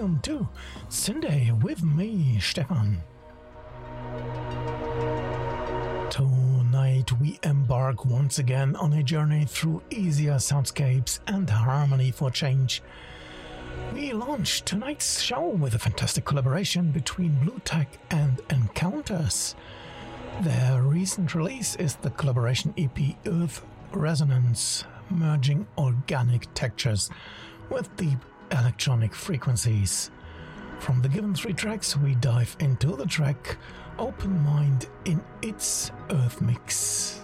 welcome to Sunday with me, Stefan. Tonight we embark once again on a journey through easier soundscapes and harmony for change. We launch tonight's show with a fantastic collaboration between Bluetech and Encounters. Their recent release is the collaboration EP Earth Resonance, merging organic textures with deep electronic frequencies. From the given 3 tracks, we dive into the track Open Mind in its Earth Mix.